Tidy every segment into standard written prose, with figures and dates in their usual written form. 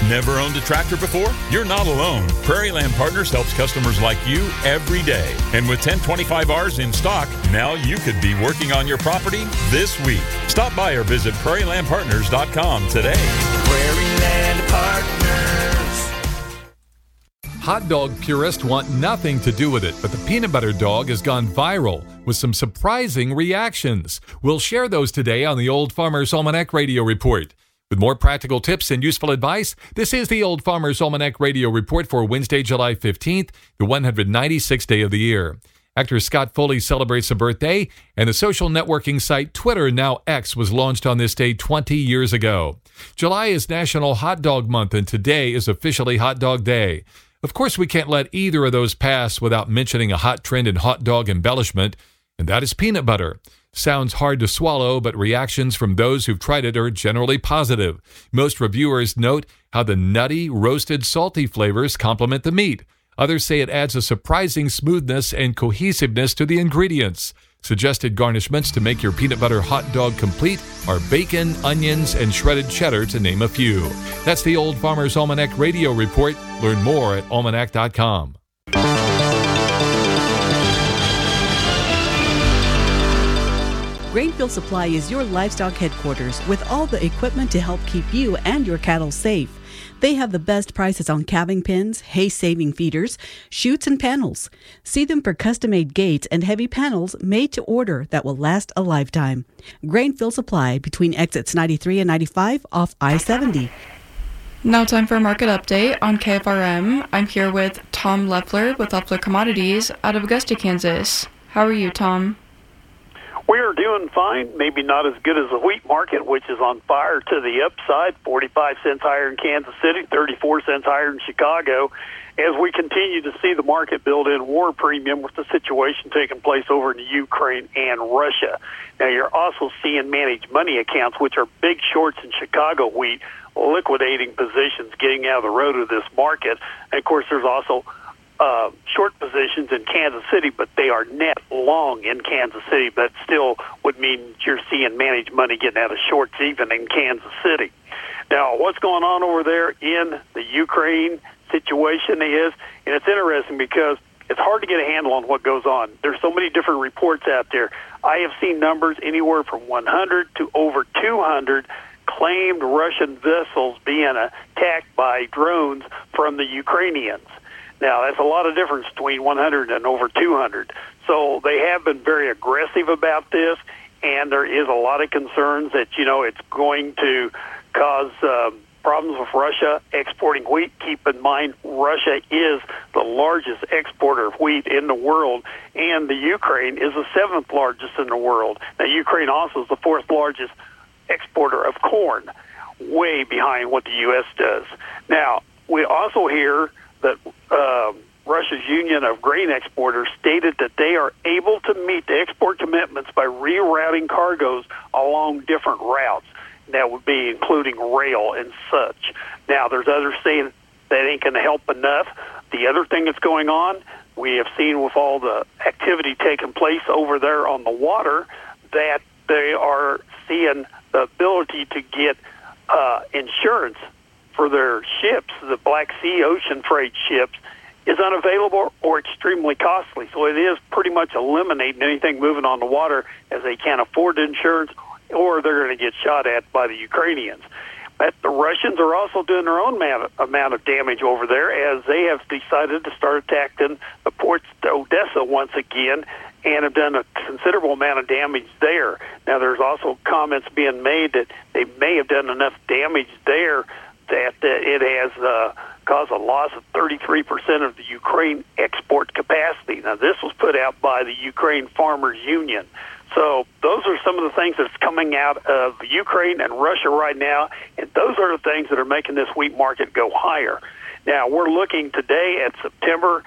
Never owned a tractor before? You're not alone. Prairie Land Partners helps customers like you every day. And with 1025Rs in stock, now you could be working on your property this week. Stop by or visit prairielandpartners.com today. Prairie Land Partners. Hot dog purists want nothing to do with it, but the peanut butter dog has gone viral with some surprising reactions. We'll share those today on the Old Farmer's Almanac Radio Report. With more practical tips and useful advice, this is the Old Farmer's Almanac Radio Report for Wednesday, July 15th, the 196th day of the year. Actor Scott Foley celebrates a birthday, and the social networking site Twitter, now X, was launched on this day 20 years ago. July is National Hot Dog Month, and today is officially Hot Dog Day. Of course, we can't let either of those pass without mentioning a hot trend in hot dog embellishment, and that is peanut butter. Sounds hard to swallow, but reactions from those who've tried it are generally positive. Most reviewers note how the nutty, roasted, salty flavors complement the meat. Others say it adds a surprising smoothness and cohesiveness to the ingredients. Suggested garnishments to make your peanut butter hot dog complete are bacon, onions, and shredded cheddar, to name a few. That's the Old Farmer's Almanac Radio Report. Learn more at almanac.com. Grainfield Supply is your livestock headquarters with all the equipment to help keep you and your cattle safe. They have the best prices on calving pens, hay-saving feeders, chutes, and panels. See them for custom-made gates and heavy panels made to order that will last a lifetime. Grainfield Supply between exits 93 and 95 off I-70. Now time for a market update on KFRM. I'm here with Tom Leffler with Leffler Commodities out of Augusta, Kansas. How are you, Tom? We're doing fine, maybe not as good as the wheat market, which is on fire to the upside, 45 cents higher in Kansas City, 34 cents higher in Chicago, as we continue to see the market build in war premium with the situation taking place over in Ukraine and Russia. Now, you're also seeing managed money accounts, which are big shorts in Chicago wheat, liquidating positions, getting out of the road of this market. And, of course, there's also short positions in Kansas City, but they are net long in Kansas City. That still would mean you're seeing managed money getting out of shorts even in Kansas City. Now, what's going on over there in the Ukraine situation is, and it's interesting because it's hard to get a handle on what goes on. There's so many different reports out there. I have seen numbers anywhere from 100 to over 200 claimed Russian vessels being attacked by drones from the Ukrainians. Now, that's a lot of difference between 100 and over 200. So they have been very aggressive about this, and there is a lot of concerns that, it's going to cause problems with Russia exporting wheat. Keep in mind, Russia is the largest exporter of wheat in the world, and the Ukraine is the seventh largest in the world. Now, Ukraine also is the fourth largest exporter of corn, way behind what the U.S. does. Now, we also hear that Russia's Union of Grain Exporters stated that they are able to meet the export commitments by rerouting cargoes along different routes. That would be including rail and such. Now, there's others saying that ain't going to help enough. The other thing that's going on, we have seen with all the activity taking place over there on the water, that they are seeing the ability to get insurance for their ships, the Black Sea ocean freight ships, is unavailable or extremely costly. So it is pretty much eliminating anything moving on the water as they can't afford insurance or they're going to get shot at by the Ukrainians. But the Russians are also doing their own amount of damage over there as they have decided to start attacking the ports to Odessa once again and have done a considerable amount of damage there. Now, there's also comments being made that they may have done enough damage there that it has caused a loss of 33% of the Ukraine export capacity. Now, this was put out by the Ukraine Farmers Union. So those are some of the things that's coming out of Ukraine and Russia right now, and those are the things that are making this wheat market go higher. Now, we're looking today at September,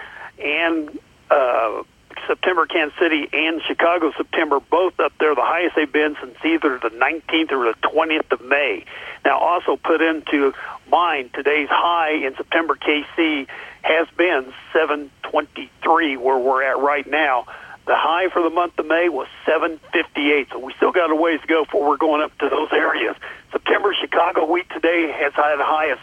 Kansas City, and Chicago, September, both up there, the highest they've been since either the 19th or the 20th of May. Now, also put into mind, today's high in September, KC, has been 723, where we're at right now. The high for the month of May was 758, so we still got a ways to go before we're going up to those areas. September Chicago wheat today has had a high of